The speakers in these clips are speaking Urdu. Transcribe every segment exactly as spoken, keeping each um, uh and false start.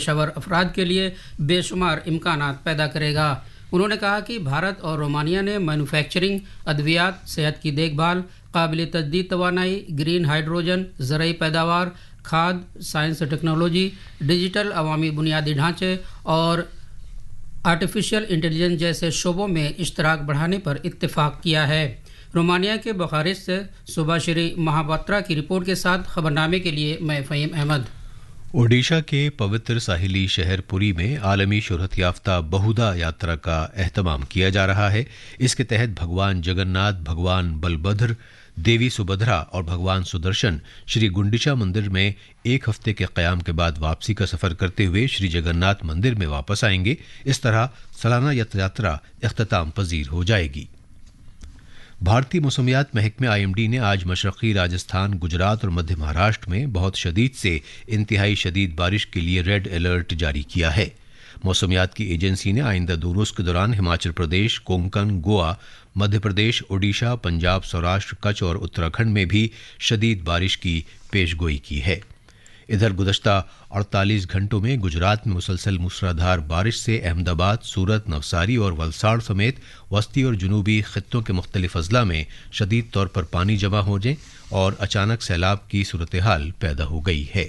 پیشہ ور افراد کے لیے بے شمار امکانات پیدا کرے گا۔ انہوں نے کہا کہ بھارت اور رومانیہ نے مینوفیکچرنگ، ادویات، صحت کی دیکھ بھال، قابل تجدید توانائی، گرین ہائیڈروجن، زرعی پیداوار، کھاد، سائنس ٹیکنالوجی، ڈیجیٹل عوامی بنیادی ڈھانچے اور آرٹیفیشل انٹیلیجنس جیسے شعبوں میں اشتراک بڑھانے پر اتفاق کیا ہے۔ رومانیہ کے بخارسٹ سے سبھاشری مہاپاترا کی رپورٹ کے ساتھ خبرنامے کے لیے میں فہیم احمد۔ اوڈیشہ کے پوتر ساحلی شہر پوری میں عالمی شہرت یافتہ بہودا یاترا کا اہتمام کیا جا رہا ہے۔ اس کے تحت بھگوان جگن ناتھ، بھگوان بلبھدر، دیوی سبھدرا اور بھگوان سدرشن شری گنڈیچا مندر میں ایک ہفتے کے قیام کے بعد واپسی کا سفر کرتے ہوئے شری جگن ناتھ مندر میں واپس آئیں گے۔ اس طرح سالانہ یاترا اختتام پذیر ہو جائے گی۔ بھارتی موسمیات محکمہ آئی ایم ڈی نے آج مشرقی راجستھان، گجرات اور مدھیہ مہاراشٹر میں بہت شدید سے انتہائی شدید بارش کے لیے ریڈ الرٹ جاری کیا ہے۔ موسمیات کی ایجنسی نے آئندہ دو روز کے دوران ہماچل پردیش، کونکن، گوا، مدھیہ پردیش، اوڈیشہ، پنجاب، سوراشٹر، کچھ اور اتراکھنڈ میں بھی شدید بارش کی پیش گوئی کی ہے۔ ادھر گزشتہ اڑتالیس گھنٹوں میں گجرات میں مسلسل موسلادھار بارش سے احمد آباد، سورت، نوساری اور ولساڑ سمیت وسطی اور جنوبی خطوں کے مختلف اضلاع میں شدید طور پر پانی جمع ہو جائیں اور اچانک سیلاب کی صورتحال پیدا ہو گئی ہے۔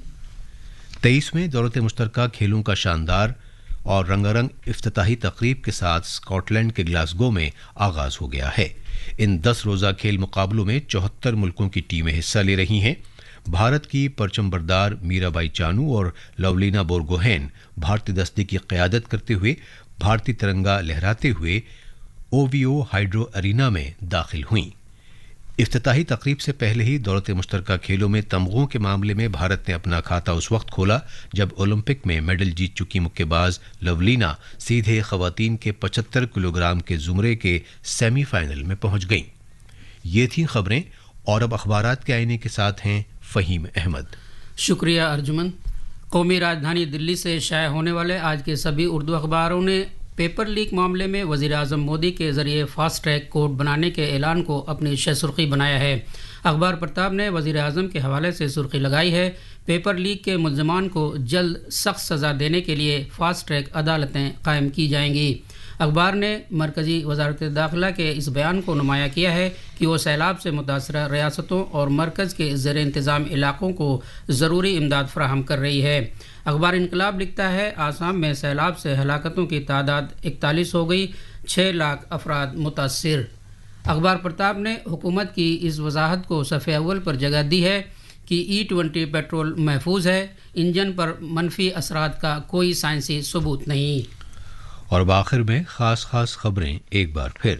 تیئیسویں دولت مشترکہ کھیلوں کا شاندار اور رنگا رنگ افتتاحی تقریب کے ساتھ اسکاٹ لینڈ کے گلاسگو میں آغاز ہو گیا ہے۔ ان دس روزہ کھیل مقابلوں میں چوہتر ملکوں کی ٹیمیں حصہ لے رہی ہیں۔ بھارت کی پرچم بردار میرا بائی چانو اور لولینا بورگوہین بھارتی دستے کی قیادت کرتے ہوئے بھارتی ترنگا لہراتے ہوئے او وی او ہائیڈرو ارینا میں داخل ہوئیں۔ افتتاحی تقریب سے پہلے ہی دولت مشترکہ کھیلوں میں تمغوں کے معاملے میں بھارت نے اپنا کھاتہ اس وقت کھولا جب اولمپک میں میڈل جیت چکی مکے باز لولینا سیدھے خواتین کے پچہتر کلو گرام کے زمرے کے سیمی فائنل میں پہنچ گئیں۔ یہ تھیں خبریں، اور اب اخبارات کے آئینے کے ساتھ ہیں فہیم احمد۔ شکریہ ارجمن۔ قومی راجدھانی دلی سے شائع ہونے والے آج کے سبھی اردو اخباروں نے پیپر لیک معاملے میں وزیر اعظم مودی کے ذریعے فاسٹ ٹریک کورٹ بنانے کے اعلان کو اپنی شہ سرخی بنایا ہے۔ اخبار پرتاب نے وزیر اعظم کے حوالے سے سرخی لگائی ہے، پیپر لیک کے ملزمان کو جلد سخت سزا دینے کے لیے فاسٹ ٹریک عدالتیں قائم کی جائیں گی۔ اخبار نے مرکزی وزارت داخلہ کے اس بیان کو نمایاں کیا ہے کہ وہ سیلاب سے متاثرہ ریاستوں اور مرکز کے زیر انتظام علاقوں کو ضروری امداد فراہم کر رہی ہے۔ اخبار انقلاب لکھتا ہے، آسام میں سیلاب سے ہلاکتوں کی تعداد اکتالیس ہو گئی، چھ لاکھ افراد متاثر۔ اخبار پرتاب نے حکومت کی اس وضاحت کو صفحہ اول پر جگہ دی ہے کہ ای ٹوینٹی پیٹرول محفوظ ہے، انجن پر منفی اثرات کا کوئی سائنسی ثبوت نہیں۔ اور بآخر میں خاص خاص خبریں ایک بار پھر۔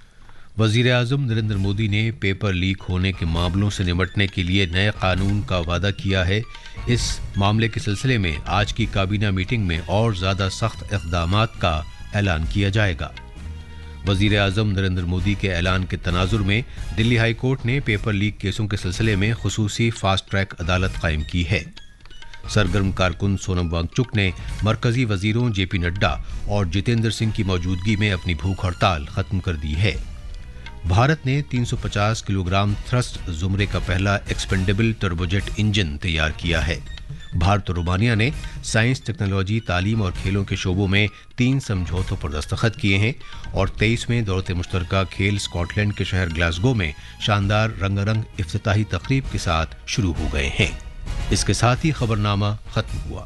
وزیر اعظم نریندر مودی نے پیپر لیک ہونے کے معاملوں سے نمٹنے کے لیے نئے قانون کا وعدہ کیا ہے۔ اس معاملے کے سلسلے میں آج کی کابینہ میٹنگ میں اور زیادہ سخت اقدامات کا اعلان کیا جائے گا۔ وزیر اعظم نریندر مودی کے اعلان کے تناظر میں دلی ہائی کورٹ نے پیپر لیک کیسوں کے سلسلے میں خصوصی فاسٹ ٹریک عدالت قائم کی ہے۔ سرگرم کارکن سونم وانگ چک نے مرکزی وزیروں جے پی نڈا اور جتیندر سنگھ کی موجودگی میں اپنی بھوک ہڑتال ختم کر دی ہے۔ بھارت نے تین سو پچاس کلو گرام تھرسٹ زمرے کا پہلا ایکسپینڈیبل ٹربوجیٹ انجن تیار کیا ہے۔ بھارت اور رومانیہ نے سائنس، ٹیکنالوجی، تعلیم اور کھیلوں کے شعبوں میں تین سمجھوتوں پر دستخط کیے ہیں، اور تیئیسویں دولت مشترکہ کھیل اسکاٹ لینڈ کے شہر گلاسگو میں شاندار رنگا رنگ افتتاحی تقریب کے ساتھ شروع ہو گئے ہیں۔ اس کے ساتھ ہی خبرنامہ ختم ہوا۔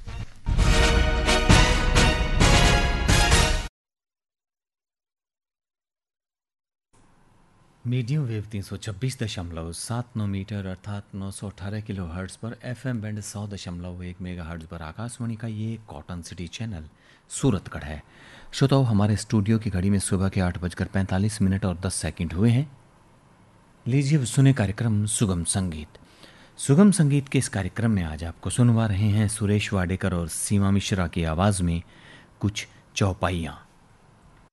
میڈیم ویو تین سو چھبیس دشملو سات نو میٹر ارتھات نو سو اٹھارہ کلو ہرٹز پر، ایف ایم بینڈ سو دشملو ایک میگا ہرٹز پر آکاشوانی کا یہ کاٹن سٹی چینل سورت گڑھ ہے۔ شروتاؤ، ہمارے اسٹوڈیو کی گھڑی میں صبح کے آٹھ بج کر پینتالیس منٹ اور دس سیکنڈ ہوئے ہیں۔ لیجیے اب سنیں کاریکرم سگم سنگیت۔ سگم سنگیت کے اس کاریکرم میں آج آپ کو سنوا رہے ہیں سریش واڈیکر اور سیما مشرا کی آواز میں کچھ چوپائیاں۔